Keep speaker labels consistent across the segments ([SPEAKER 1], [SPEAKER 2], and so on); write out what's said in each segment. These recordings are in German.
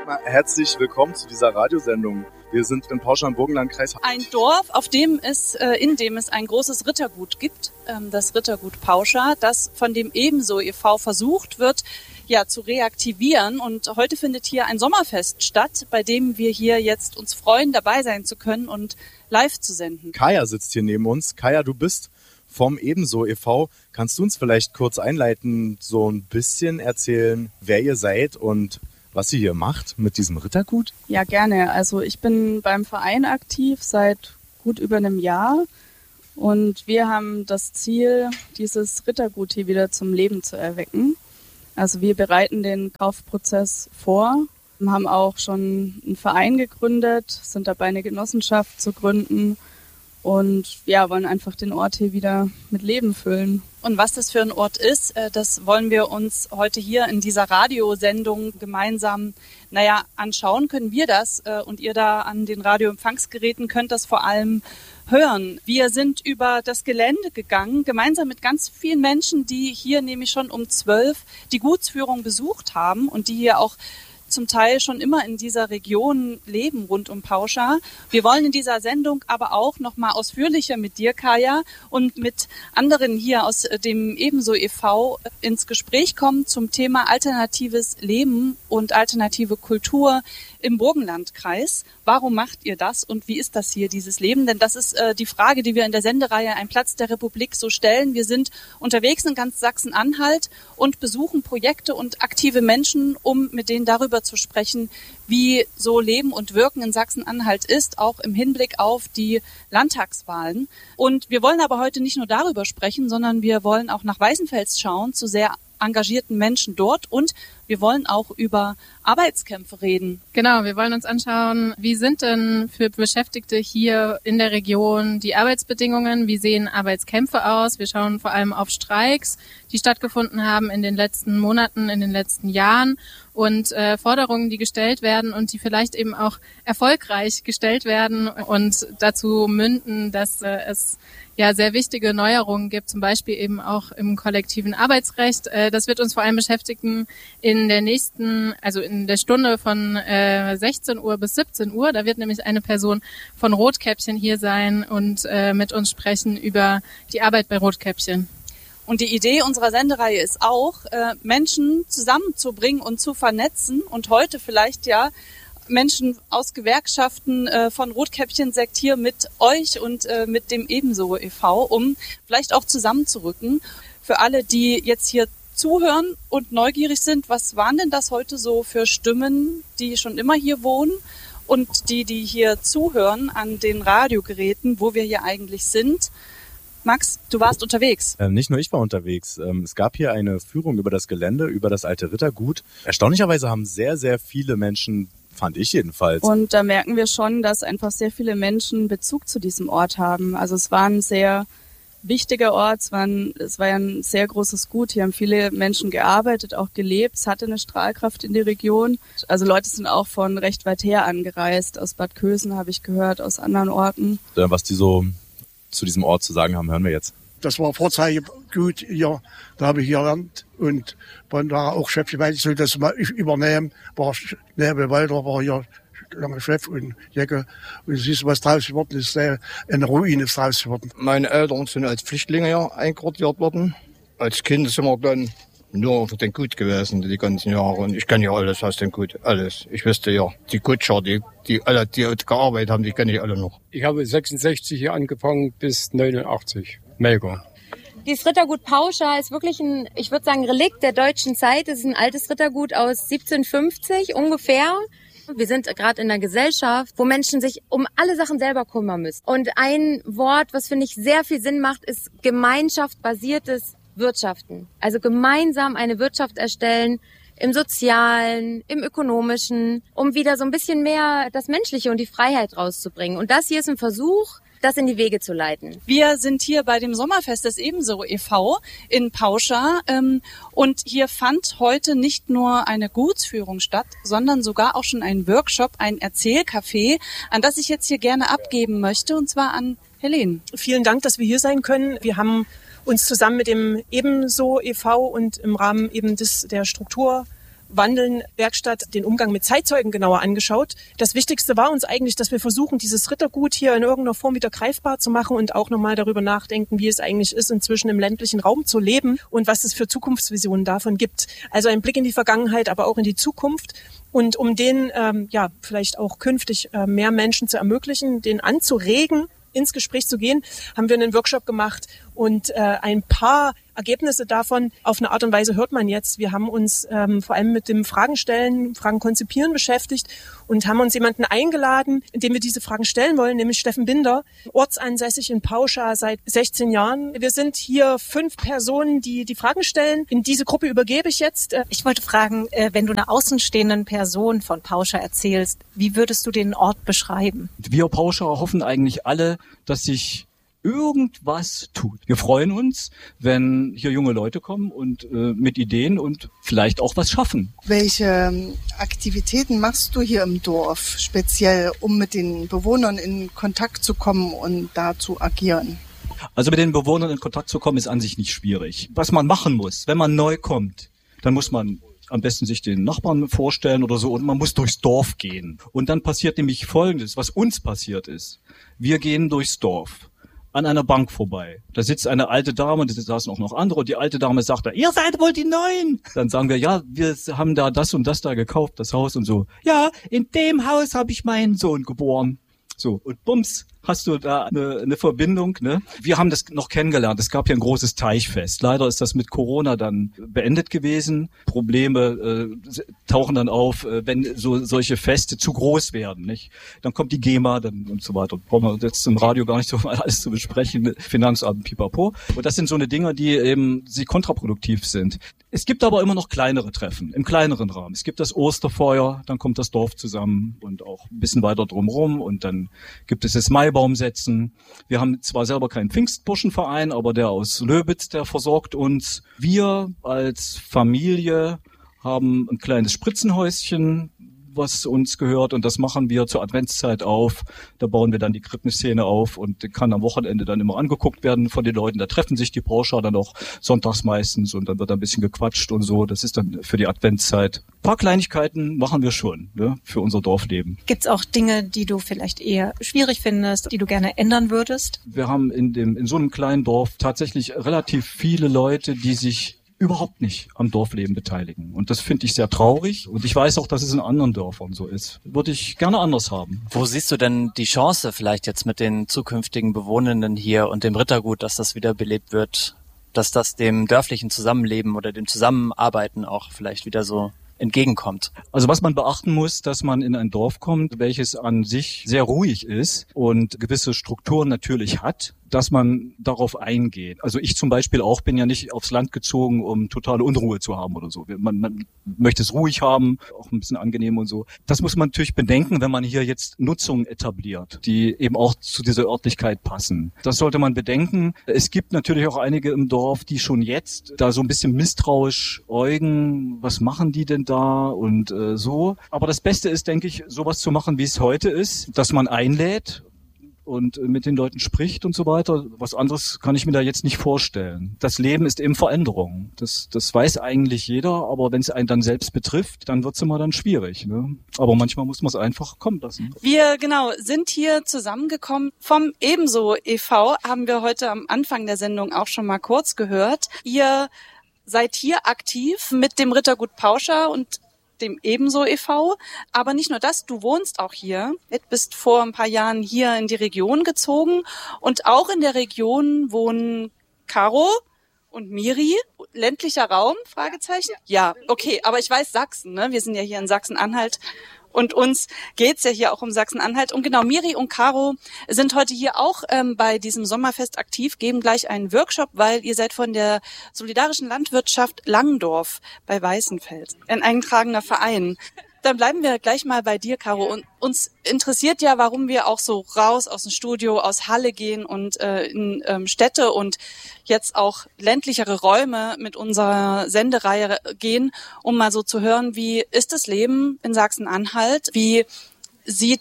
[SPEAKER 1] Erstmal herzlich willkommen zu dieser Radiosendung. Wir sind in Pauschal im Burgenlandkreis.
[SPEAKER 2] Ein Dorf, in dem es ein großes Rittergut gibt, das Rittergut Pauschal, das von dem Ebenso e.V. versucht wird, zu reaktivieren. Und heute findet hier ein Sommerfest statt, bei dem wir hier jetzt uns freuen, dabei sein zu können und live zu senden.
[SPEAKER 1] Kaya sitzt hier neben uns. Kaya, du bist vom Ebenso e.V. Kannst du uns vielleicht kurz einleitend so ein bisschen erzählen, wer ihr seid und was ihr hier macht mit diesem Rittergut?
[SPEAKER 3] Ja, gerne. Also ich bin beim Verein aktiv seit gut über einem Jahr und wir haben das Ziel, dieses Rittergut hier wieder zum Leben zu erwecken. Also wir bereiten den Kaufprozess vor, haben auch schon einen Verein gegründet, sind dabei, eine Genossenschaft zu gründen und wollen einfach den Ort hier wieder mit Leben füllen.
[SPEAKER 2] Und was das für ein Ort ist, das wollen wir uns heute hier in dieser Radiosendung gemeinsam anschauen. Können wir das und ihr da an den Radioempfangsgeräten könnt das vor allem hören. Wir sind über das Gelände gegangen, gemeinsam mit ganz vielen Menschen, die hier nämlich schon um 12 die Gutsführung besucht haben und die hier auch zum Teil schon immer in dieser Region leben, rund um Pauschal. Wir wollen in dieser Sendung aber auch noch mal ausführlicher mit dir, Kaya, und mit anderen hier aus dem Ebenso e.V. ins Gespräch kommen zum Thema alternatives Leben und alternative Kultur im Burgenlandkreis. Warum macht ihr das und wie ist das hier, dieses Leben? Denn das ist die Frage, die wir in der Sendereihe Ein Platz der Republik so stellen. Wir sind unterwegs in ganz Sachsen-Anhalt und besuchen Projekte und aktive Menschen, um mit denen darüber zu sprechen, wie so Leben und Wirken in Sachsen-Anhalt ist, auch im Hinblick auf die Landtagswahlen. Und wir wollen aber heute nicht nur darüber sprechen, sondern wir wollen auch nach Weißenfels schauen, zu sehr engagierten Menschen dort und wir wollen auch über Arbeitskämpfe reden.
[SPEAKER 4] Genau, wir wollen uns anschauen, wie sind denn für Beschäftigte hier in der Region die Arbeitsbedingungen, wie sehen Arbeitskämpfe aus. Wir schauen vor allem auf Streiks, die stattgefunden haben in den letzten Monaten, in den letzten Jahren und Forderungen, die gestellt werden und die vielleicht eben auch erfolgreich gestellt werden und dazu münden, dass es sehr wichtige Neuerungen gibt, zum Beispiel eben auch im kollektiven Arbeitsrecht. Das wird uns vor allem beschäftigen in der Stunde von 16 Uhr bis 17 Uhr. Da wird nämlich eine Person von Rotkäppchen hier sein und mit uns sprechen über die Arbeit bei Rotkäppchen.
[SPEAKER 2] Und die Idee unserer Sendereihe ist auch, Menschen zusammenzubringen und zu vernetzen und heute vielleicht Menschen aus Gewerkschaften von Rotkäppchen-Sekt hier mit euch und mit dem Ebenso e.V., um vielleicht auch zusammenzurücken. Für alle, die jetzt hier zuhören und neugierig sind, was waren denn das heute so für Stimmen, die schon immer hier wohnen und die hier zuhören an den Radiogeräten, wo wir hier eigentlich sind? Max, du warst unterwegs.
[SPEAKER 1] Nicht nur ich war unterwegs. Es gab hier eine Führung über das Gelände, über das alte Rittergut. Erstaunlicherweise haben sehr, sehr viele Menschen, fand ich jedenfalls.
[SPEAKER 3] Und da merken wir schon, dass einfach sehr viele Menschen Bezug zu diesem Ort haben. Also es war ein sehr wichtiger Ort, es war ja ein sehr großes Gut. Hier haben viele Menschen gearbeitet, auch gelebt. Es hatte eine Strahlkraft in die Region. Also Leute sind auch von recht weit her angereist. Aus Bad Kösen habe ich gehört, aus anderen Orten.
[SPEAKER 1] Was die so zu diesem Ort zu sagen haben, hören wir jetzt.
[SPEAKER 5] Das war Vorzeigegut hier, da habe ich hier gelernt und von da auch Chef, weil ich soll das mal übernehmen, war Nebel Walter, war hier lange Chef und Jäcke und siehst du, was draus geworden ist, eine Ruine ist draus geworden.
[SPEAKER 6] Meine Eltern sind als Flüchtlinge hier einquartiert worden. Als Kind sind wir dann nur für den Gut gewesen, die ganzen Jahre. Und ich kenne ja alles aus dem Gut, alles. Ich wüsste ja, die Kutscher, die alle, die gearbeitet haben, die kenne ich alle noch.
[SPEAKER 7] Ich habe 66 hier angefangen bis 89. Mega.
[SPEAKER 8] Dieses Rittergut Pauschal ist wirklich ich würde sagen, Relikt der deutschen Zeit. Es ist ein altes Rittergut aus 1750 ungefähr. Wir sind gerade in einer Gesellschaft, wo Menschen sich um alle Sachen selber kümmern müssen. Und ein Wort, was finde ich sehr viel Sinn macht, ist gemeinschaftsbasiertes Wirtschaften. Also gemeinsam eine Wirtschaft erstellen, im Sozialen, im Ökonomischen, um wieder so ein bisschen mehr das Menschliche und die Freiheit rauszubringen. Und das hier ist ein Versuch, das in die Wege zu leiten.
[SPEAKER 2] Wir sind hier bei dem Sommerfest des Ebenso e.V. in Pauschal und hier fand heute nicht nur eine Gutsführung statt, sondern sogar auch schon ein Workshop, ein Erzählcafé, an das ich jetzt hier gerne abgeben möchte, und zwar an Helene.
[SPEAKER 9] Vielen Dank, dass wir hier sein können. Wir haben uns zusammen mit dem Ebenso e.V. und im Rahmen eben der Struktur Wandeln Werkstatt den Umgang mit Zeitzeugen genauer angeschaut. Das Wichtigste war uns eigentlich, dass wir versuchen, dieses Rittergut hier in irgendeiner Form wieder greifbar zu machen und auch nochmal darüber nachdenken, wie es eigentlich ist, inzwischen im ländlichen Raum zu leben und was es für Zukunftsvisionen davon gibt. Also ein Blick in die Vergangenheit, aber auch in die Zukunft. Und um den vielleicht auch künftig mehr Menschen zu ermöglichen, den anzuregen, ins Gespräch zu gehen, haben wir einen Workshop gemacht und ein paar Ergebnisse davon auf eine Art und Weise hört man jetzt. Wir haben uns vor allem mit dem Fragen stellen, Fragen konzipieren beschäftigt und haben uns jemanden eingeladen, dem wir diese Fragen stellen wollen, nämlich Steffen Binder, ortsansässig in Pauscha seit 16 Jahren. Wir sind hier 5 Personen, die Fragen stellen. In diese Gruppe übergebe ich jetzt.
[SPEAKER 10] Ich wollte fragen, wenn du einer außenstehenden Person von Pauscha erzählst, wie würdest du den Ort beschreiben?
[SPEAKER 11] Wir Pauscha hoffen eigentlich alle, dass sich irgendwas tut. Wir freuen uns, wenn hier junge Leute kommen und mit Ideen und vielleicht auch was schaffen.
[SPEAKER 12] Welche Aktivitäten machst du hier im Dorf speziell, um mit den Bewohnern in Kontakt zu kommen und da zu agieren?
[SPEAKER 11] Also mit den Bewohnern in Kontakt zu kommen ist an sich nicht schwierig. Was man machen muss, wenn man neu kommt, dann muss man am besten sich den Nachbarn vorstellen oder so und man muss durchs Dorf gehen. Und dann passiert nämlich Folgendes, was uns passiert ist. Wir gehen durchs Dorf an einer Bank vorbei. Da sitzt eine alte Dame, da saßen auch noch andere und die alte Dame sagt da, ihr seid wohl die Neuen. Dann sagen wir, ja, wir haben da das und das da gekauft, das Haus und so. Ja, in dem Haus habe ich meinen Sohn geboren. So, und bums, hast du da eine Verbindung, ne? Wir haben das noch kennengelernt. Es gab hier ein großes Teichfest. Leider ist das mit Corona dann beendet gewesen. Probleme tauchen dann auf, wenn solche Feste zu groß werden, nicht? Dann kommt die GEMA dann und so weiter. Brauchen wir jetzt im Radio gar nicht so alles zu besprechen. Finanzamt, pipapo. Und das sind so eine Dinge, die eben kontraproduktiv sind. Es gibt aber immer noch kleinere Treffen, im kleineren Rahmen. Es gibt das Osterfeuer, dann kommt das Dorf zusammen und auch ein bisschen weiter drumherum und dann gibt es das Maibaumsetzen. Wir haben zwar selber keinen Pfingstburschenverein, aber der aus Löbitz, der versorgt uns. Wir als Familie haben ein kleines Spritzenhäuschen, was uns gehört und das machen wir zur Adventszeit auf. Da bauen wir dann die Krippenszene auf und kann am Wochenende dann immer angeguckt werden von den Leuten. Da treffen sich die Pauscha dann auch sonntags meistens und dann wird ein bisschen gequatscht und so. Das ist dann für die Adventszeit. Ein paar Kleinigkeiten machen wir schon, ne, für unser Dorfleben.
[SPEAKER 10] Gibt's auch Dinge, die du vielleicht eher schwierig findest, die du gerne ändern würdest?
[SPEAKER 11] Wir haben in so einem kleinen Dorf tatsächlich relativ viele Leute, die sich überhaupt nicht am Dorfleben beteiligen. Und das finde ich sehr traurig. Und ich weiß auch, dass es in anderen Dörfern so ist. Würde ich gerne anders haben.
[SPEAKER 13] Wo siehst du denn die Chance vielleicht jetzt mit den zukünftigen Bewohnenden hier und dem Rittergut, dass das wieder belebt wird? Dass das dem dörflichen Zusammenleben oder dem Zusammenarbeiten auch vielleicht wieder so entgegenkommt?
[SPEAKER 11] Also was man beachten muss, dass man in ein Dorf kommt, welches an sich sehr ruhig ist und gewisse Strukturen natürlich hat, dass man darauf eingeht. Also ich zum Beispiel auch bin ja nicht aufs Land gezogen, um totale Unruhe zu haben oder so. Man möchte es ruhig haben, auch ein bisschen angenehm und so. Das muss man natürlich bedenken, wenn man hier jetzt Nutzungen etabliert, die eben auch zu dieser Örtlichkeit passen. Das sollte man bedenken. Es gibt natürlich auch einige im Dorf, die schon jetzt da so ein bisschen misstrauisch äugen. Was machen die denn da und so. Aber das Beste ist, denke ich, sowas zu machen, wie es heute ist, dass man einlädt und mit den Leuten spricht und so weiter. Was anderes kann ich mir da jetzt nicht vorstellen. Das Leben ist eben Veränderung. Das weiß eigentlich jeder, aber wenn es einen dann selbst betrifft, dann wird es immer dann schwierig. Ne? Aber manchmal muss man es einfach kommen lassen.
[SPEAKER 2] Wir sind hier zusammengekommen. Vom Ebenso e.V. haben wir heute am Anfang der Sendung auch schon mal kurz gehört. Ihr seid hier aktiv mit dem Rittergut Pauscha und dem Ebenso e.V. Aber nicht nur das, du wohnst auch hier, bist vor ein paar Jahren hier in die Region gezogen und auch in der Region wohnen Caro und Miri. Ländlicher Raum? Fragezeichen? Ja, okay, aber ich weiß Sachsen, ne? Wir sind ja hier in Sachsen-Anhalt. Und uns geht's ja hier auch um Sachsen-Anhalt. Und genau, Miri und Caro sind heute hier auch bei diesem Sommerfest aktiv, geben gleich einen Workshop, weil ihr seid von der Solidarischen Landwirtschaft Langdorf bei Weißenfels, ein eingetragener Verein. Dann bleiben wir gleich mal bei dir, Caro. Und uns interessiert ja, warum wir auch so raus aus dem Studio, aus Halle gehen und in Städte und jetzt auch ländlichere Räume mit unserer Sendereihe gehen, um mal so zu hören, wie ist das Leben in Sachsen-Anhalt? Wie sieht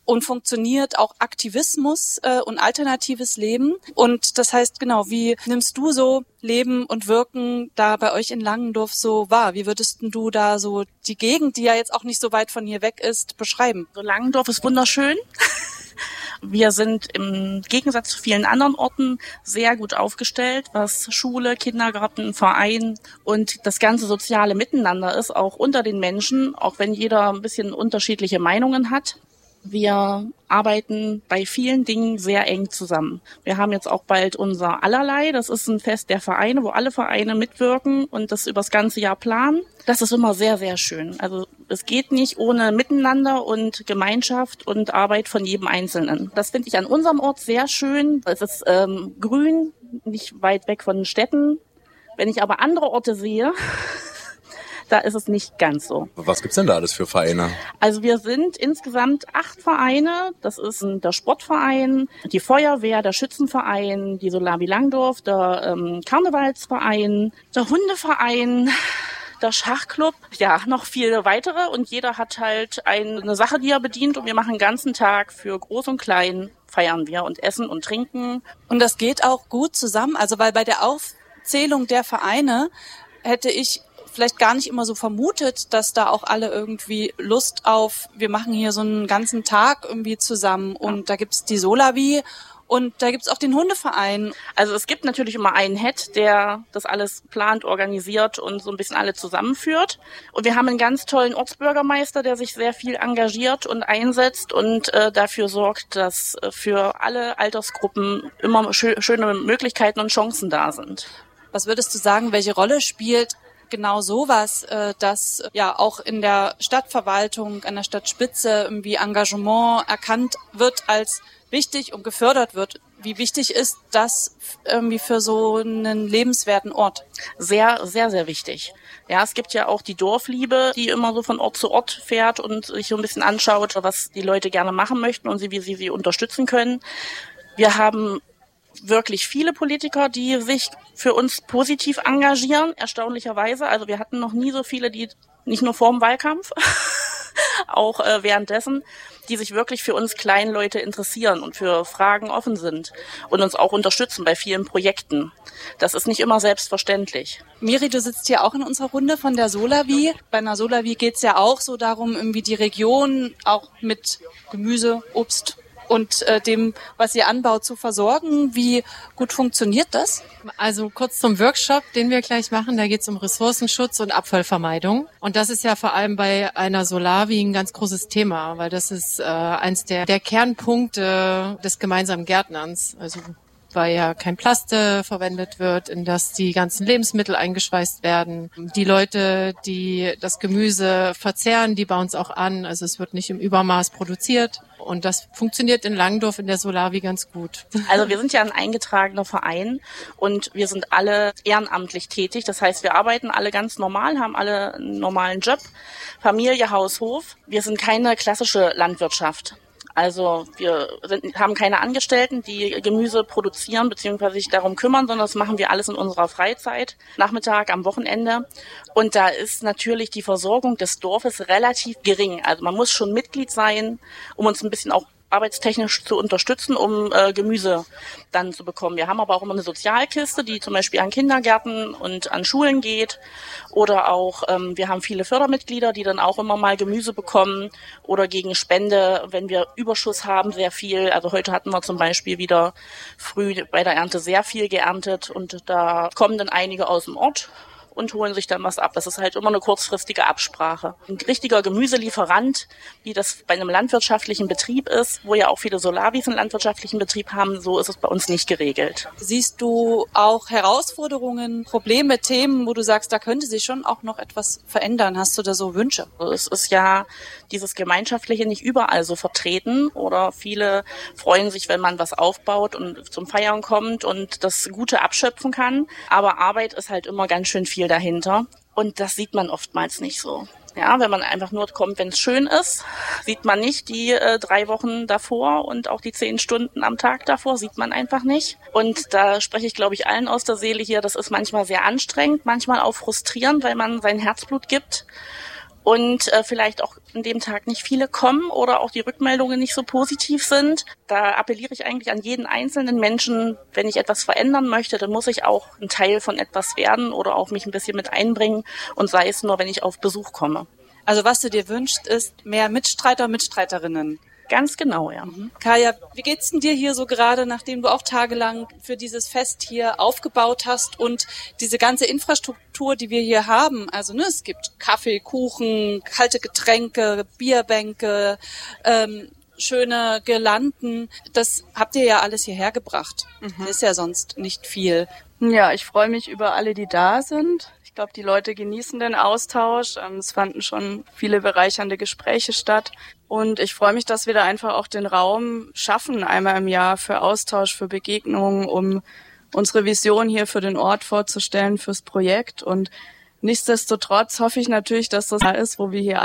[SPEAKER 2] und funktioniert auch Aktivismus und alternatives Leben. Und das heißt, genau, wie nimmst du so Leben und Wirken da bei euch in Langendorf so wahr? Wie würdest du da so die Gegend, die ja jetzt auch nicht so weit von hier weg ist, beschreiben?
[SPEAKER 14] So Langendorf ist wunderschön. Wir sind im Gegensatz zu vielen anderen Orten sehr gut aufgestellt, was Schule, Kindergarten, Verein und das ganze soziale Miteinander ist, auch unter den Menschen, auch wenn jeder ein bisschen unterschiedliche Meinungen hat. Wir arbeiten bei vielen Dingen sehr eng zusammen. Wir haben jetzt auch bald unser Allerlei. Das ist ein Fest der Vereine, wo alle Vereine mitwirken und das übers ganze Jahr planen. Das ist immer sehr, sehr schön. Also es geht nicht ohne Miteinander und Gemeinschaft und Arbeit von jedem Einzelnen. Das finde ich an unserem Ort sehr schön. Es ist grün, nicht weit weg von den Städten. Wenn ich aber andere Orte sehe, da ist es nicht ganz so.
[SPEAKER 1] Was gibt's denn da alles für Vereine?
[SPEAKER 14] Also wir sind insgesamt 8 Vereine. Das ist der Sportverein, die Feuerwehr, der Schützenverein, die Solavi Langdorf, der Karnevalsverein, der Hundeverein, der Schachclub, ja, noch viele weitere. Und jeder hat halt eine Sache, die er bedient. Und wir machen den ganzen Tag für Groß und Klein, feiern wir und essen und trinken.
[SPEAKER 2] Und das geht auch gut zusammen. Also weil bei der Aufzählung der Vereine hätte ich vielleicht gar nicht immer so vermutet, dass da auch alle irgendwie Lust auf, wir machen hier so einen ganzen Tag irgendwie zusammen und da gibt's die Solavi und da gibt's auch den Hundeverein.
[SPEAKER 14] Also es gibt natürlich immer einen Head, der das alles plant, organisiert und so ein bisschen alle zusammenführt. Und wir haben einen ganz tollen Ortsbürgermeister, der sich sehr viel engagiert und einsetzt und dafür sorgt, dass für alle Altersgruppen immer schöne Möglichkeiten und Chancen da sind.
[SPEAKER 2] Was würdest du sagen, welche Rolle spielt genau sowas, dass ja auch in der Stadtverwaltung, an der Stadtspitze irgendwie Engagement erkannt wird als wichtig und gefördert wird? Wie wichtig ist das irgendwie für so einen lebenswerten Ort?
[SPEAKER 14] Sehr, sehr, sehr wichtig. Ja, es gibt ja auch die Dorfliebe, die immer so von Ort zu Ort fährt und sich so ein bisschen anschaut, was die Leute gerne machen möchten und wie sie unterstützen können. Wir haben wirklich viele Politiker, die sich für uns positiv engagieren, erstaunlicherweise. Also wir hatten noch nie so viele, die nicht nur vor dem Wahlkampf, auch währenddessen, die sich wirklich für uns kleinen Leute interessieren und für Fragen offen sind und uns auch unterstützen bei vielen Projekten. Das ist nicht immer selbstverständlich.
[SPEAKER 2] Miri, du sitzt hier auch in unserer Runde von der Solavi. Bei einer Solavi geht's ja auch so darum, irgendwie die Region auch mit Gemüse, Obst und dem, was ihr anbaut, zu versorgen. Wie gut funktioniert das?
[SPEAKER 15] Also kurz zum Workshop, den wir gleich machen. Da geht es um Ressourcenschutz und Abfallvermeidung. Und das ist ja vor allem bei einer Solavi ein ganz großes Thema, weil das ist eins der Kernpunkte des gemeinsamen Gärtnerns. Also weil ja kein Plast verwendet wird, in das die ganzen Lebensmittel eingeschweißt werden. Die Leute, die das Gemüse verzehren, die bauen es auch an. Also es wird nicht im Übermaß produziert. Und das funktioniert in Langendorf in der Solavi ganz gut.
[SPEAKER 14] Also wir sind ja ein eingetragener Verein und wir sind alle ehrenamtlich tätig. Das heißt, wir arbeiten alle ganz normal, haben alle einen normalen Job, Familie, Haus, Hof. Wir sind keine klassische Landwirtschaft. Also wir haben keine Angestellten, die Gemüse produzieren bzw. sich darum kümmern, sondern das machen wir alles in unserer Freizeit, Nachmittag, am Wochenende. Und da ist natürlich die Versorgung des Dorfes relativ gering. Also man muss schon Mitglied sein, um uns ein bisschen auch arbeitstechnisch zu unterstützen, um Gemüse dann zu bekommen. Wir haben aber auch immer eine Sozialkiste, die zum Beispiel an Kindergärten und an Schulen geht. Oder auch, wir haben viele Fördermitglieder, die dann auch immer mal Gemüse bekommen oder gegen Spende, wenn wir Überschuss haben, sehr viel. Also heute hatten wir zum Beispiel wieder früh bei der Ernte sehr viel geerntet und da kommen dann einige aus dem Ort und holen sich dann was ab. Das ist halt immer eine kurzfristige Absprache. Ein richtiger Gemüselieferant, wie das bei einem landwirtschaftlichen Betrieb ist, wo ja auch viele Solavis einen landwirtschaftlichen Betrieb haben, so ist es bei uns nicht geregelt.
[SPEAKER 2] Siehst du auch Herausforderungen, Probleme, Themen, wo du sagst, da könnte sich schon auch noch etwas verändern? Hast du da so Wünsche?
[SPEAKER 14] Es ist ja dieses Gemeinschaftliche nicht überall so vertreten oder viele freuen sich, wenn man was aufbaut und zum Feiern kommt und das Gute abschöpfen kann. Aber Arbeit ist halt immer ganz schön viel dahinter und das sieht man oftmals nicht so. Ja, wenn man einfach nur kommt, wenn es schön ist, sieht man nicht die 3 Wochen davor und auch die 10 Stunden am Tag davor sieht man einfach nicht. Und da spreche ich, glaube ich, allen aus der Seele hier, das ist manchmal sehr anstrengend, manchmal auch frustrierend, weil man sein Herzblut gibt und vielleicht auch an dem Tag nicht viele kommen oder auch die Rückmeldungen nicht so positiv sind. Da appelliere ich eigentlich an jeden einzelnen Menschen, wenn ich etwas verändern möchte, dann muss ich auch ein Teil von etwas werden oder auch mich ein bisschen mit einbringen und sei es nur, wenn ich auf Besuch komme.
[SPEAKER 2] Also was du dir wünschst, ist mehr Mitstreiter, Mitstreiterinnen.
[SPEAKER 14] Ganz genau, ja.
[SPEAKER 2] Kaya, wie geht's denn dir hier so gerade, nachdem du auch tagelang für dieses Fest hier aufgebaut hast und diese ganze Infrastruktur, die wir hier haben, also es gibt Kaffee, Kuchen, kalte Getränke, Bierbänke, schöne Girlanden, das habt ihr ja alles hierher gebracht. Das ist ja sonst nicht viel.
[SPEAKER 3] Ja, ich freue mich über alle, die da sind. Ich glaube, die Leute genießen den Austausch. Es fanden schon viele bereichernde Gespräche statt. Und ich freue mich, dass wir da einfach auch den Raum schaffen, einmal im Jahr für Austausch, für Begegnungen, um unsere Vision hier für den Ort vorzustellen, fürs Projekt. Und nichtsdestotrotz hoffe ich natürlich, dass das da ist, wo wir hier